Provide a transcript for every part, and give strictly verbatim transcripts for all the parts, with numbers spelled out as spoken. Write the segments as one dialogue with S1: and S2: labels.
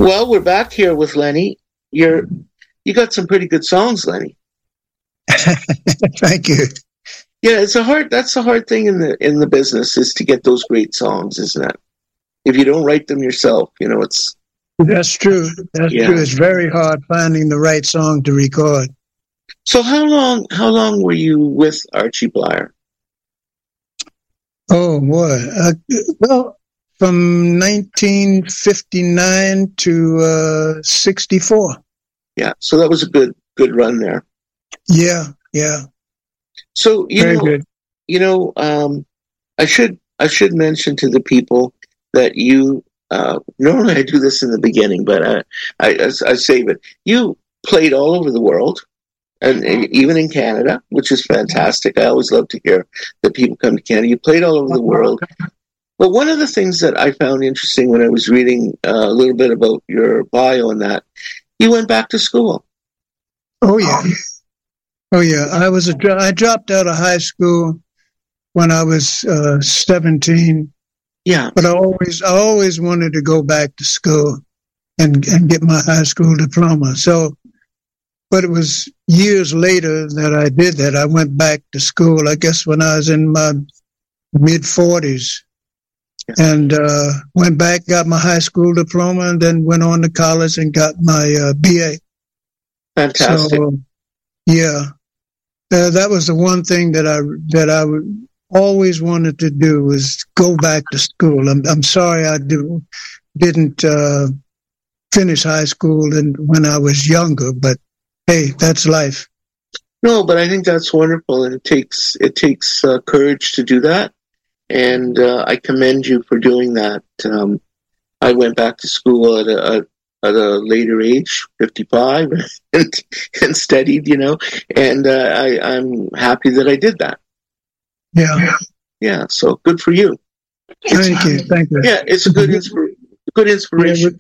S1: Well, we're back here with Lenny. You're you got some pretty good songs, Lenny.
S2: Thank you.
S1: Yeah, it's a hard. That's the hard thing in the in the business is to get those great songs, isn't it? If you don't write them yourself, you know it's.
S2: That's true. That's
S1: Yeah.
S2: true. It's very hard finding the right song to record.
S1: So how long how long were you with Archie Blyer?
S2: Oh boy. Uh, well, from nineteen fifty-nine to uh, sixty-four.
S1: Yeah, so that was a good good run there.
S2: Yeah, yeah.
S1: So you
S2: Very
S1: know,
S2: good.
S1: you know, um, I should I should mention to the people that you. Uh, normally I do this in the beginning, but I, I, I, I save it. You played all over the world, and, and even in Canada, which is fantastic. I always love to hear that people come to Canada. You played all over the world. But one of the things that I found interesting when I was reading uh, a little bit about your bio and that, you went back to school.
S2: Oh yeah. Oh yeah. I was a. I dropped out of high school when I was uh, seventeen.
S1: Yeah.
S2: But I always, I always wanted to go back to school and, and get my high school diploma. So, but it was years later that I did that. I went back to school, I guess when I was in my mid forties,
S1: Yeah.
S2: and uh, went back, got my high school diploma, and then went on to college and got my uh, B A.
S1: Fantastic.
S2: So, yeah, uh, that was the one thing that I that I would. always wanted to do was go back to school. I'm, I'm sorry I do, didn't uh, finish high school and when I was younger, but hey, that's life.
S1: No, but I think that's wonderful, and it takes it takes uh, courage to do that, and uh, I commend you for doing that. Um, I went back to school at a, a at a later age, fifty-five, and, and studied, you know, and uh, I, I'm happy that I did that.
S2: Yeah.
S1: Yeah, so good for you.
S2: Thank you. Thank you.
S1: Yeah, it's a good inspir- good inspiration.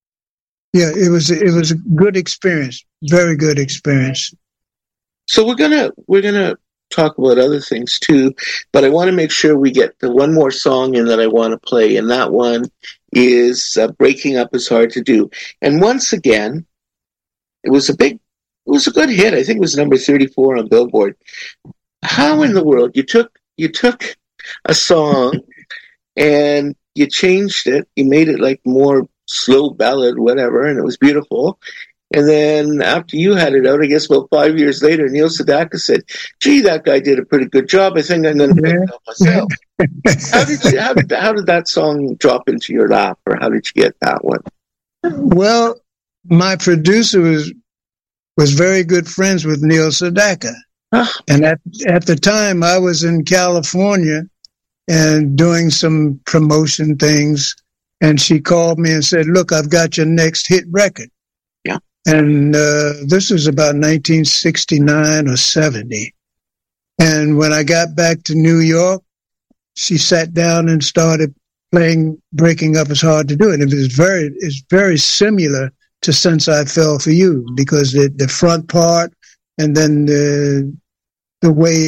S2: Yeah, it was it was a good experience. Very good experience.
S1: So we're gonna we're gonna talk about other things too, but I want to make sure we get the one more song in that I want to play, and that one is uh, "Breaking Up Is Hard to Do." And once again, it was a big, it was a good hit. I think it was number thirty-four on Billboard. How in the world you took you took a song and you changed it, you made it like more slow ballad, whatever, and it was beautiful. And then after you had it out, I guess about five years later, Neil Sedaka said, "Gee, that guy did a pretty good job. I think I'm going to put it out myself." How did you? How did, how did that song drop into your lap, or how did you get that one?
S2: Well, my producer was was very good friends with Neil Sedaka. And at at the time, I was in California and doing some promotion things, and she called me and said, "Look, I've got your next hit record."
S1: Yeah.
S2: And uh, this was about nineteen sixty-nine or seventy. And when I got back to New York, she sat down and started playing "Breaking Up Is Hard to Do." And it was very, it's very similar to "Since I Fell for You," because the, the front part and then the the way